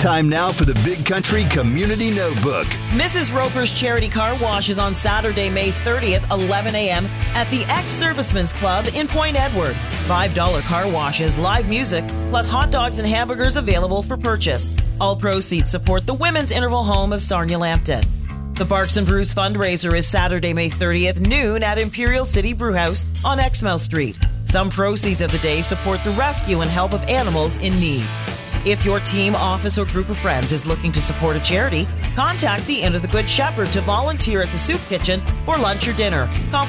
Time now for the Big Country Community Notebook. Mrs. Roper's Charity Car Wash is on Saturday, May 30th, 11 a.m. at the Ex-Servicemen's Club in Point Edward. $5 car washes, live music, plus hot dogs and hamburgers available for purchase. All proceeds support the Women's Interval Home of Sarnia-Lambton. The Barks and Brews fundraiser is Saturday, May 30th, noon at Imperial City Brewhouse on Exmouth Street. Some proceeds of the day support the rescue and help of animals in need. If your team, office, or group of friends is looking to support a charity, contact the Inn of the Good Shepherd to volunteer at the soup kitchen for lunch or dinner. Call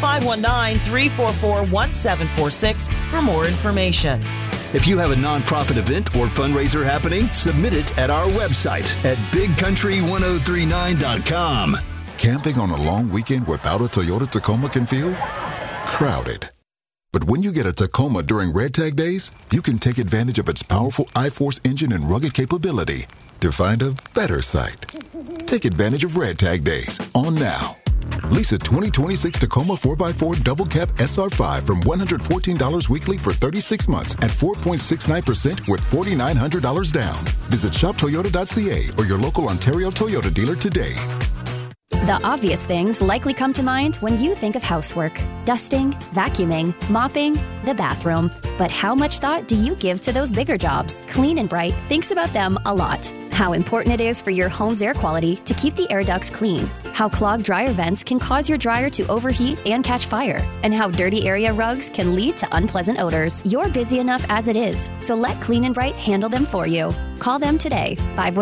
519-344-1746 for more information. If you have a nonprofit event or fundraiser happening, submit it at our website at bigcountry1039.com. Camping on a long weekend without a Toyota Tacoma can feel crowded. But when you get a Tacoma during Red Tag Days, you can take advantage of its powerful I-Force engine and rugged capability to find a better site. Take advantage of Red Tag Days on now. Lease a 2026 Tacoma 4x4 Double Cab SR5 from $114 weekly for 36 months at 4.69% with $4,900 down. Visit shoptoyota.ca or your local Ontario Toyota dealer today. The obvious things likely come to mind when you think of housework. Dusting, vacuuming, mopping, the bathroom. But how much thought do you give to those bigger jobs? Clean and Bright thinks about them a lot. How important it is for your home's air quality to keep the air ducts clean. How clogged dryer vents can cause your dryer to overheat and catch fire. And how dirty area rugs can lead to unpleasant odors. You're busy enough as it is, so let Clean and Bright handle them for you. Call them today,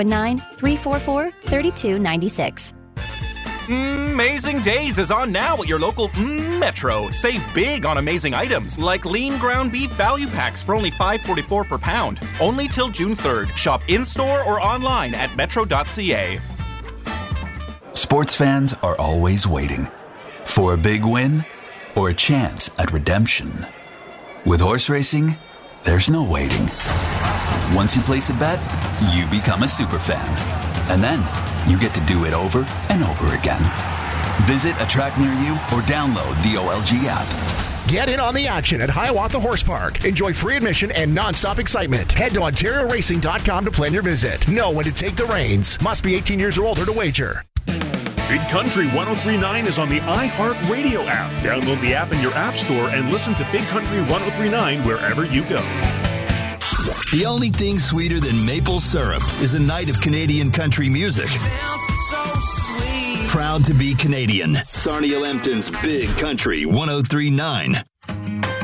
519-344-3296. Amazing Days is on now at your local Metro. Save big on amazing items like lean ground beef value packs for only $5.44 per pound. Only till June 3rd. Shop in-store or online at metro.ca. Sports fans are always waiting for a big win or a chance at redemption. With horse racing, there's no waiting. Once you place a bet, you become a super fan. And then you get to do it over and over again. Visit a track near you or download the OLG app. Get in on the action at Hiawatha Horse Park. Enjoy free admission and nonstop excitement. Head to OntarioRacing.com to plan your visit. Know when to take the reins. Must be 18 years or older to wager. Big Country 103.9 is on the iHeartRadio app. Download the app in your app store and listen to Big Country 103.9 wherever you go. The only thing sweeter than maple syrup is a night of Canadian country music. Proud to be Canadian. Sarnia-Lambton's Big Country 103.9.